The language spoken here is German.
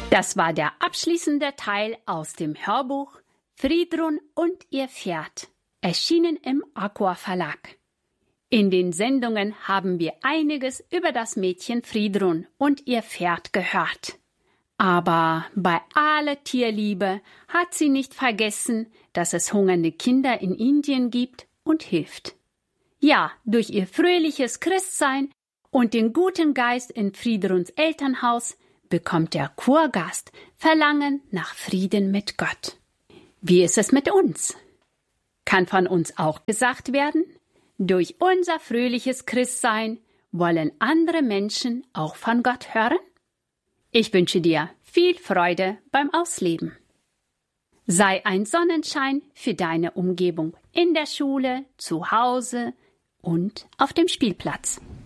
Das war der abschließende Teil aus dem Hörbuch Friedrun und ihr Pferd, erschienen im Aqua Verlag. In den Sendungen haben wir einiges über das Mädchen Friedrun und ihr Pferd gehört. Aber bei aller Tierliebe hat sie nicht vergessen, dass es hungernde Kinder in Indien gibt und hilft. Ja, durch ihr fröhliches Christsein und den guten Geist in Friedruns Elternhaus bekommt der Kurgast Verlangen nach Frieden mit Gott. Wie ist es mit uns? Kann von uns auch gesagt werden, durch unser fröhliches Christsein wollen andere Menschen auch von Gott hören? Ich wünsche dir viel Freude beim Ausleben. Sei ein Sonnenschein für deine Umgebung in der Schule, zu Hause und auf dem Spielplatz.